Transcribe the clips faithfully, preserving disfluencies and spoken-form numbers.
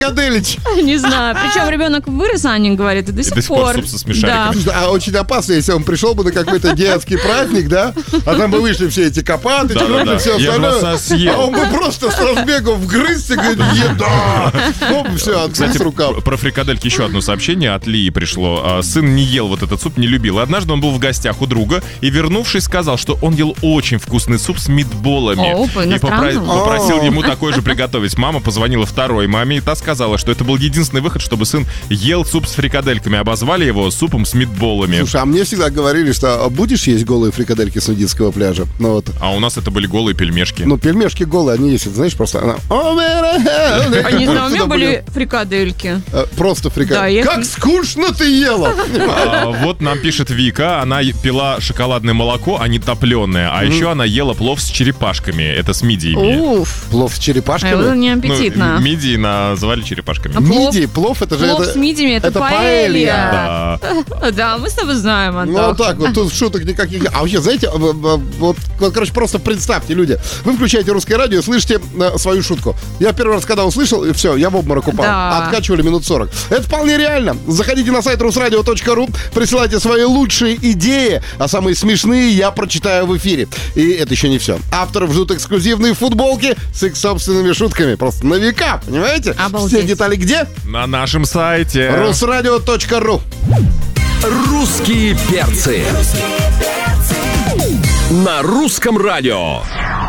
Фрикаделич. Не знаю. Причем ребенок вырос, Аня говорит, и до сих до сих пор пор. суп со смешариками. Да. А очень опасно, если он пришел бы на какой-то детский праздник, да, а там бы вышли все эти копаты, Да-да-да. и все Я же остальное, вас съел. а он бы просто с разбегу вгрызся и говорит, еда! Ну, все, Кстати, открылась рука. про фрикадельки еще одно сообщение от Лии пришло. А, Сын не ел вот этот суп, не любил. Однажды он был в гостях у друга и, вернувшись, сказал, что он ел очень вкусный суп с митболами. О, И попра- по-иностранному? попросил ему такой же приготовить. Мама позвонила второй маме, и та сказала, что это был единственный выход, чтобы сын ел суп с фрикадельками. Обозвали его супом с митболами. Слушай, а мне всегда говорили, что будешь есть голые фрикадельки с нудистского пляжа? Ну вот. А у нас это были голые пельмешки. Ну, пельмешки голые, они есть, знаешь, просто она... А не знаю, у меня Туда были фрикадельки. Э, Просто Да, фрикадельки. я- Как скучно ты ела! А, вот нам пишет Вика, она е- пила шоколадное молоко, а не топленое. А еще она ела плов с черепашками. Это с мидиями. Уф. Плов с А это черепашками? не Ну, аппетитно. мидии назвали черепашками. А плов? Мидии, плов, это же... Плов это- с мидиями — это паэлья. Да. Да, мы с тобой знаем, Ну, вот Антох. так вот, тут шуток никаких. А вообще, знаете, в- в- вот, вот, короче, просто представьте, люди, вы включаете русское радио и слышите э, свою шутку. Я первый раз, когда услышал, и все, я в обморок упал. Да. Откачивали минут сорок. Это вполне реально. Заходите на сайт русрадио точка ру, присылайте свои лучшие идеи, а самые смешные я прочитаю в эфире. И это еще не все. Авторов ждут эксклюзивные футболки с их собственными шутками. Просто на века, понимаете? Обалдеть. Все детали где? На нашем сайте. русрадио точка ру. Русские перцы. На русском радио.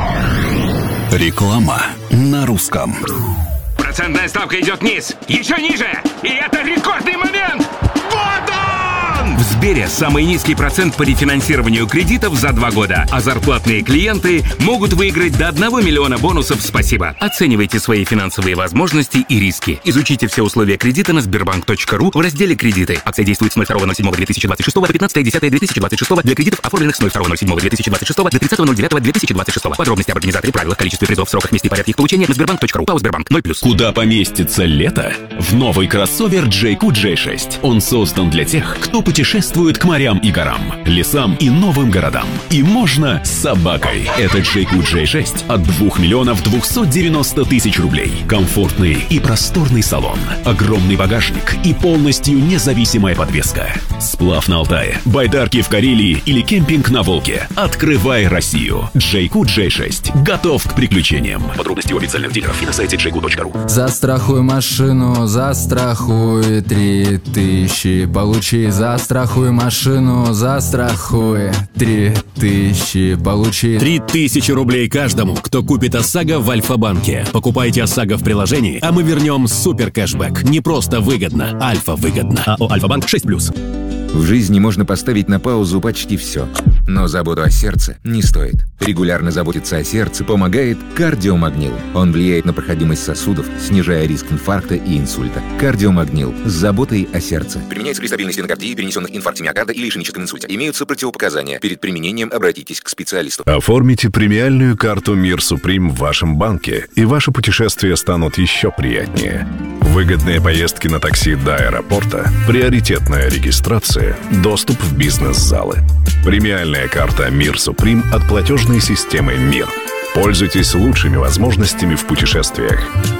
Реклама на русском. Процентная ставка идет вниз, еще ниже. И это рекордный момент. Вот он! В Сбере самый низкий процент по рефинансированию кредитов за два года, а зарплатные клиенты могут выиграть до одного миллиона бонусов «Спасибо». Оценивайте свои финансовые возможности и риски. Изучите все условия кредита на сбербанк точка ру в разделе «Кредиты». Акция действует с ноль второго ноль седьмого две тысячи двадцать шестого по пятнадцатое десятое две тысячи двадцать шестого для кредитов, оформленных с ноль второго ноль седьмого две тысячи двадцать шестого до тридцатого ноль девятого две тысячи двадцать шестого. Подробности об организаторе, правилах, количестве призов, сроках, месте и порядке их получения на сбербанк точка ру. ПАО «Сбербанк» ноль плюс. Куда поместится лето? В новый кроссовер джей кью джей шесть. Он создан для тех, кто путешествует к морям и горам, лесам и новым городам. И можно с собакой. Это джей кью джей шесть от двух миллионов двухсот девяноста тысяч рублей. Комфортный и просторный салон, огромный багажник и полностью независимая подвеска. Сплав на Алтае, байдарки в Карелии или кемпинг на Волге. Открывай Россию. джей кью джей шесть. Готов к приключениям. Подробности у официальных дилеров и на сайте джей кью точка ру. Застрахуй машину, застрахуй три тысячи. Получи, застрахуй машину, застрахуй три тысячи. Получи. Три тысячи рублей каждому, кто купит ОСАГО в Альфа-банке. Покупайте ОСАГО в приложении, а мы вернем супер кэшбэк. Не просто выгодно, альфа выгодно. АО Альфа-банк шесть плюс. В жизни можно поставить на паузу почти все. Но заботу о сердце не стоит. Регулярно заботиться о сердце помогает кардиомагнил. Он влияет на проходимость сосудов, снижая риск инфаркта и инсульта. Кардиомагнил с заботой о сердце. Применяется при стабильной стенокардии, перенесенных инфаркте миокарда или ишемическом инсульте. Имеются противопоказания. Перед применением обратитесь к специалисту. Оформите премиальную карту «Мир Суприм» в вашем банке, и ваши путешествия станут еще приятнее. Выгодные поездки на такси до аэропорта, приоритетная регистрация, доступ в бизнес-залы. Премиальная карта «Мир Суприм» от платежной системы «Мир». Пользуйтесь лучшими возможностями в путешествиях.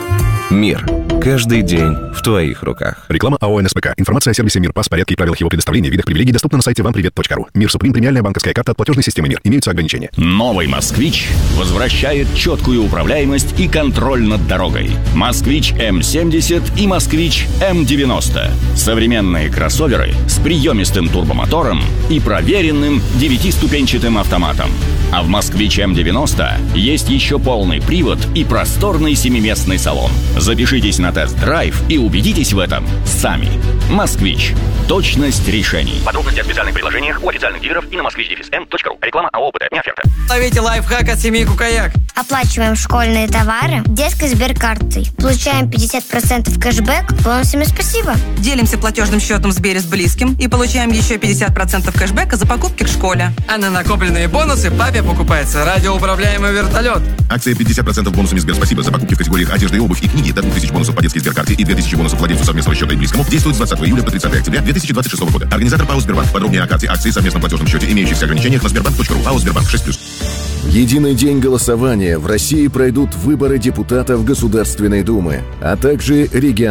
Мир. Каждый день в твоих руках. Реклама АО эн эс пэ ка. Информация о сервисе «Мир», пас, порядке и правилах его предоставления, видах привилегий доступна на сайте вам привет точка ру. «Мир Суприм» — премиальная банковская карта от платежной системы «Мир». Имеются ограничения. Новый «Москвич» возвращает четкую управляемость и контроль над дорогой. «Москвич эм семьдесят» и «Москвич эм девяносто». Современные кроссоверы с приемистым турбомотором и проверенным девятиступенчатым автоматом. А в «Москвич эм девяносто» есть еще полный привод и просторный семиместный салон. Запишитесь на тест-драйв и убедитесь в этом сами. «Москвич». Точность решений. Подробности о специальных предложениях у официальных дилеров и на москвич эм точка ру. Реклама АО ОПТ. Не оферта. Ловите лайфхак от семьи Кукаяк. Оплачиваем школьные товары детской сберкартой. Получаем пятьдесят процентов кэшбэк бонусами «Спасибо». Делимся платежным счетом в Сбере с близким и получаем еще пятьдесят процентов кэшбэка за покупки в школе. А на накопленные бонусы папе Везде покупается радиоуправляемый вертолет. Акция пятьдесят процентов бонусами Сберспасибо за покупки в категориях одежда и обувь и книги до двух тысяч бонусов по детской Сберкарте и две тысячи бонусов владельцу совместного счета и близкому действует с двадцатого июля по тридцатое октября две тысячи двадцать шестого года. Организатор ПАО «Сбербанк». Подробнее о карте акции и совместном платежном счете, имеющихся ограничениях на сбербанк точка ру. ПАО «Сбербанк» шесть плюс. В единый день голосования в России пройдут выборы депутатов Государственной Думы, а также региональных